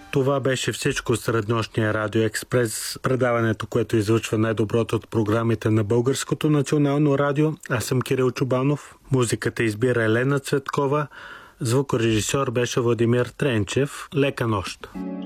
Това беше всичко от среднощния Радио Експрес, предаването, което излъчва най-доброто от програмите на Българското национално радио. Аз съм Кирил Чубанов. Музиката избира Елена Цветкова. Звукорежисьор беше Владимир Тренчев. Лека нощ!